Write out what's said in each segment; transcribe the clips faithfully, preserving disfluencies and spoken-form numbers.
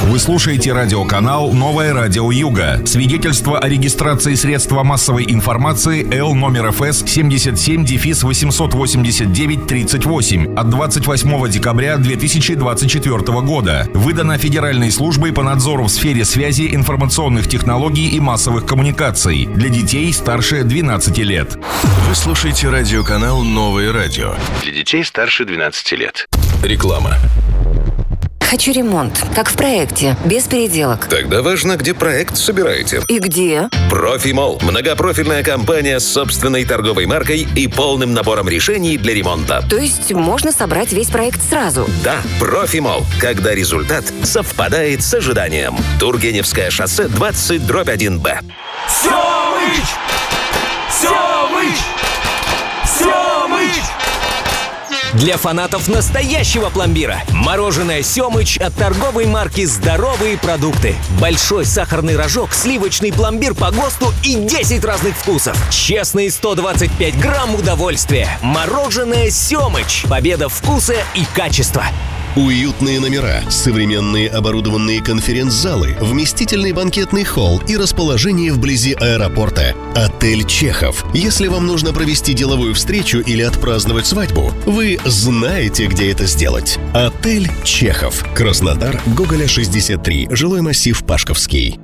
Вы слушаете радиоканал «Новое радио Юга». Свидетельство о регистрации средства массовой информации Л номер эф эс семьдесят семь восемьсот восемьдесят девять тридцать восемь от двадцать восьмого декабря две тысячи двадцать четвёртого года. Выдано Федеральной службой по надзору в сфере связи, информационных технологий и массовых коммуникаций для детей старше двенадцати лет. Вы слушаете радиоканал «Новое радио» для детей старше двенадцати лет. Реклама. Хочу ремонт, как в проекте, без переделок. Тогда важно, где проект собираете. И где? Профимолл. Многопрофильная компания с собственной торговой маркой и полным набором решений для ремонта. То есть можно собрать весь проект сразу? Да, Профимолл. Когда результат совпадает с ожиданием. Тургеневское шоссе двадцать дробь один Б. Семыч! Семыч! Семыч! Для фанатов настоящего пломбира. Мороженое «Семыч» от торговой марки «Здоровые продукты». Большой сахарный рожок, сливочный пломбир по ГОСТу и десять разных вкусов. Честные сто двадцать пять грамм удовольствия. Мороженое «Семыч». Победа вкуса и качества. Уютные номера, современные оборудованные конференц-залы, вместительный банкетный холл и расположение вблизи аэропорта. Отель «Чехов». Если вам нужно провести деловую встречу или отпраздновать свадьбу, вы знаете, где это сделать. Отель «Чехов». Краснодар, Гоголя, шестьдесят три. Жилой массив Пашковский.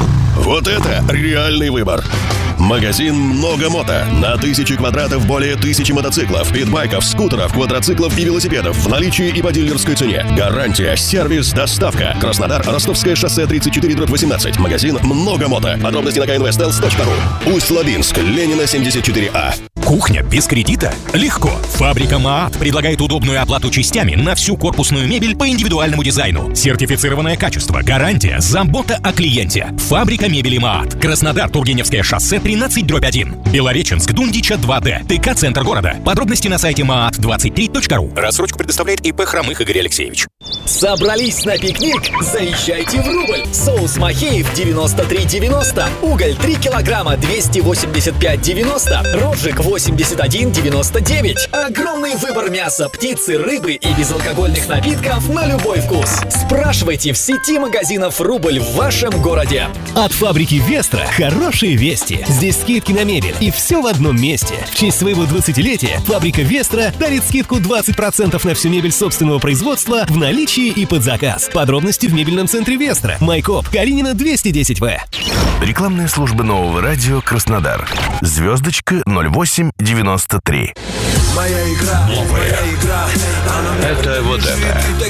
Вот это реальный выбор. Магазин «Много мото». На тысячи квадратов более тысячи мотоциклов, питбайков, скутеров, квадроциклов и велосипедов в наличии и по дилерской цене. Гарантия, сервис, доставка. Краснодар, Ростовское шоссе тридцать четыре дробь восемнадцать. Магазин «Много мото». Подробности на ка эн вэ стелс точка ру. Усть-Лабинск, Ленина, семьдесят четыре А. Кухня без кредита? Легко. Фабрика МААТ предлагает удобную оплату частями на всю корпусную мебель по индивидуальному дизайну. Сертифицированное качество, гарантия, забота о клиенте. Фабрика мебели МААТ. Краснодар, Тургеневское шоссе тринадцать дробь один. Белореченск, Дундича два Д. ТК «Центр города». Подробности на сайте маат двадцать три точка ру. Рассрочку предоставляет ИП Хромых Игорь Алексеевич. Собрались на пикник? Заезжайте в Рубль. Соус Махеев девяносто три девяносто. Уголь три килограмма двести восемьдесят пять девяносто. Роджик восемьдесят один девяносто девять. Огромный выбор мяса, птицы, рыбы и безалкогольных напитков на любой вкус. Спрашивайте в сети магазинов «Рубль» в вашем городе. От фабрики «Вестра» хорошие вести. Здесь скидки на мебель и все в одном месте. В честь своего двадцатилетия фабрика «Вестра» дарит скидку двадцать процентов на всю мебель собственного производства в наличии и под заказ. Подробности в мебельном центре «Вестра». Майкоп, Калинина, двести десять В. Рекламная служба «Нового радио» Краснодар. Звездочка ноль восемь девяносто три. Моя игра, моя игра. Это вот это.